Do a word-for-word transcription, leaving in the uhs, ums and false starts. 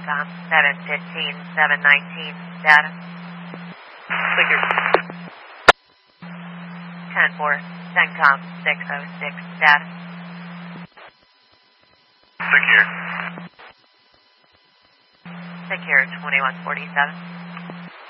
CENTCOM seven fifteen, seven nineteen, data. Secure. ten four, CENTCOM six oh six, data. Secure. Secure twenty-one forty-seven.